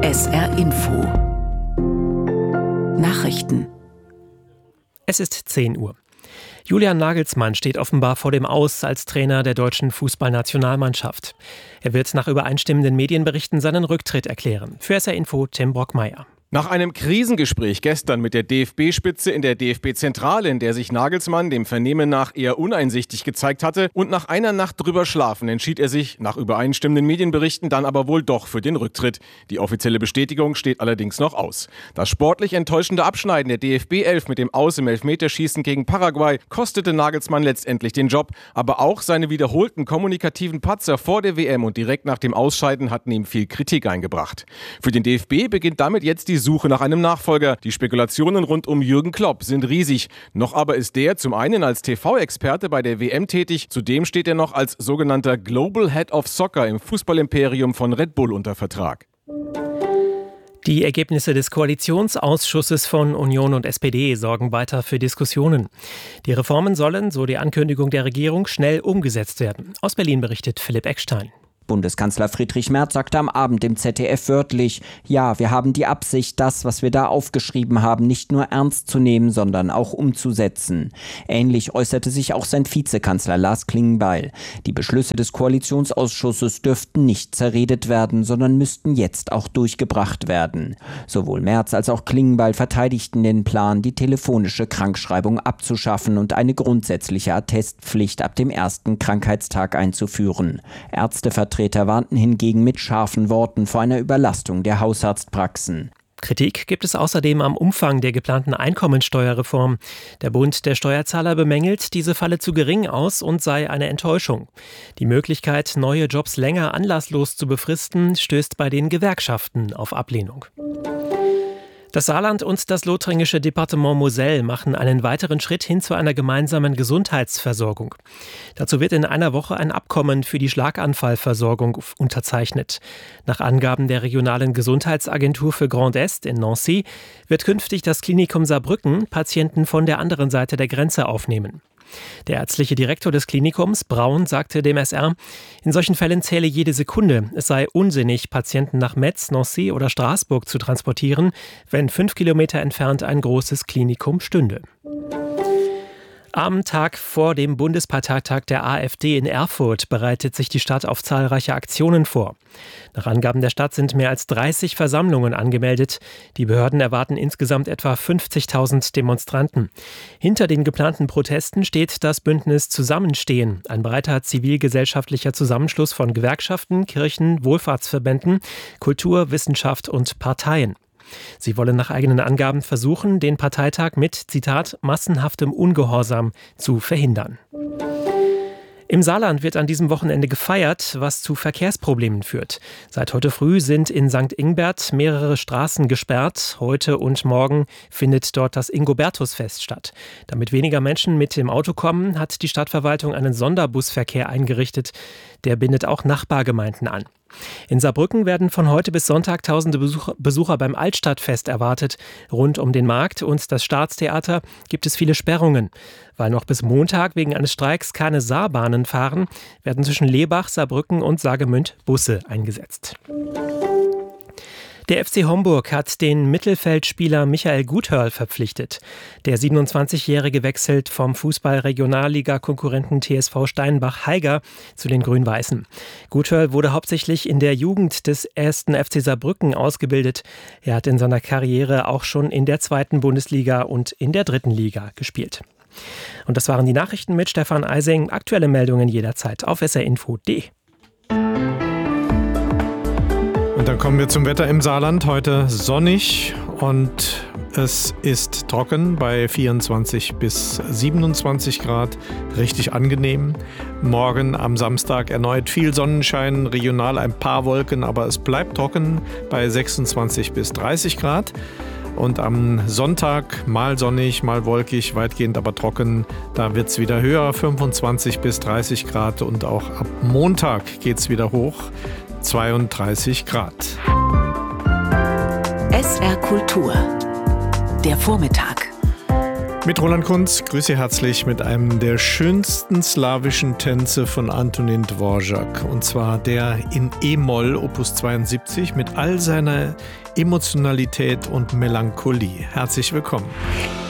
SR Info Nachrichten. Es ist 10 Uhr. Julian Nagelsmann steht offenbar vor dem Aus als Trainer der deutschen Fußballnationalmannschaft. Er wird nach übereinstimmenden Medienberichten seinen Rücktritt erklären. Für SR Info Tim Brockmeier. Nach einem Krisengespräch gestern mit der DFB-Spitze in der DFB-Zentrale, in der sich Nagelsmann dem Vernehmen nach eher uneinsichtig gezeigt hatte, und nach einer Nacht drüber schlafen, entschied er sich, nach übereinstimmenden Medienberichten, dann aber wohl doch für den Rücktritt. Die offizielle Bestätigung steht allerdings noch aus. Das sportlich enttäuschende Abschneiden der DFB-11 mit dem Aus im Elfmeterschießen gegen Paraguay kostete Nagelsmann letztendlich den Job, aber auch seine wiederholten kommunikativen Patzer vor der WM und direkt nach dem Ausscheiden hatten ihm viel Kritik eingebracht. Für den DFB beginnt damit jetzt die Suche nach einem Nachfolger. Die Spekulationen rund um Jürgen Klopp sind riesig. Noch aber ist der zum einen als TV-Experte bei der WM tätig, zudem steht er noch als sogenannter Global Head of Soccer im Fußballimperium von Red Bull unter Vertrag. Die Ergebnisse des Koalitionsausschusses von Union und SPD sorgen weiter für Diskussionen. Die Reformen sollen, so die Ankündigung der Regierung, schnell umgesetzt werden. Aus Berlin berichtet Philipp Eckstein. Bundeskanzler Friedrich Merz sagte am Abend im ZDF wörtlich: Ja, wir haben die Absicht, das, was wir da aufgeschrieben haben, nicht nur ernst zu nehmen, sondern auch umzusetzen. Ähnlich äußerte sich auch sein Vizekanzler Lars Klingbeil. Die Beschlüsse des Koalitionsausschusses dürften nicht zerredet werden, sondern müssten jetzt auch durchgebracht werden. Sowohl Merz als auch Klingbeil verteidigten den Plan, die telefonische Krankschreibung abzuschaffen und eine grundsätzliche Attestpflicht ab dem ersten Krankheitstag einzuführen. Ärztevertreter warnten hingegen mit scharfen Worten vor einer Überlastung der Hausarztpraxen. Kritik gibt es außerdem am Umfang der geplanten Einkommensteuerreform. Der Bund der Steuerzahler bemängelt, diese falle zu gering aus und sei eine Enttäuschung. Die Möglichkeit, neue Jobs länger anlasslos zu befristen, stößt bei den Gewerkschaften auf Ablehnung. Das Saarland und das lothringische Departement Moselle machen einen weiteren Schritt hin zu einer gemeinsamen Gesundheitsversorgung. Dazu wird in einer Woche ein Abkommen für die Schlaganfallversorgung unterzeichnet. Nach Angaben der regionalen Gesundheitsagentur für Grand Est in Nancy wird künftig das Klinikum Saarbrücken Patienten von der anderen Seite der Grenze aufnehmen. Der ärztliche Direktor des Klinikums, Braun, sagte dem SR, in solchen Fällen zähle jede Sekunde. Es sei unsinnig, Patienten nach Metz, Nancy oder Straßburg zu transportieren, wenn 5 Kilometer entfernt ein großes Klinikum stünde. Am Tag vor dem Bundesparteitag der AfD in Erfurt bereitet sich die Stadt auf zahlreiche Aktionen vor. Nach Angaben der Stadt sind mehr als 30 Versammlungen angemeldet. Die Behörden erwarten insgesamt etwa 50.000 Demonstranten. Hinter den geplanten Protesten steht das Bündnis Zusammenstehen, ein breiter zivilgesellschaftlicher Zusammenschluss von Gewerkschaften, Kirchen, Wohlfahrtsverbänden, Kultur, Wissenschaft und Parteien. Sie wollen nach eigenen Angaben versuchen, den Parteitag mit, Zitat, massenhaftem Ungehorsam zu verhindern. Im Saarland wird an diesem Wochenende gefeiert, was zu Verkehrsproblemen führt. Seit heute früh sind in St. Ingbert mehrere Straßen gesperrt. Heute und morgen findet dort das Ingobertusfest statt. Damit weniger Menschen mit dem Auto kommen, hat die Stadtverwaltung einen Sonderbusverkehr eingerichtet. Der bindet auch Nachbargemeinden an. In Saarbrücken werden von heute bis Sonntag tausende Besucher beim Altstadtfest erwartet. Rund um den Markt und das Staatstheater gibt es viele Sperrungen. Weil noch bis Montag wegen eines Streiks keine Saarbahnen fahren, werden zwischen Lebach, Saarbrücken und Saargemünd Busse eingesetzt. Der FC Homburg hat den Mittelfeldspieler Michael Guthörl verpflichtet. Der 27-Jährige wechselt vom Fußball-Regionalliga-Konkurrenten TSV Steinbach-Haiger zu den Grün-Weißen. Guthörl wurde hauptsächlich in der Jugend des 1. FC Saarbrücken ausgebildet. Er hat in seiner Karriere auch schon in der 2. Bundesliga und in der 3. Liga gespielt. Und das waren die Nachrichten mit Stefan Eising. Aktuelle Meldungen jederzeit auf srinfo.de. Und dann kommen wir zum Wetter im Saarland. Heute sonnig und es ist trocken bei 24 bis 27 Grad. Richtig angenehm. Morgen am Samstag erneut viel Sonnenschein, regional ein paar Wolken, aber es bleibt trocken bei 26 bis 30 Grad. Und am Sonntag mal sonnig, mal wolkig, weitgehend aber trocken. Da wird es wieder höher, 25 bis 30 Grad. Und auch ab Montag geht es wieder hoch, 32 Grad. SR Kultur, der Vormittag. Mit Roland Kunz, grüße Sie herzlich mit einem der schönsten slawischen Tänze von Antonín Dvořák. Und zwar der in E-Moll, Opus 72, mit all seiner Emotionalität und Melancholie. Herzlich willkommen.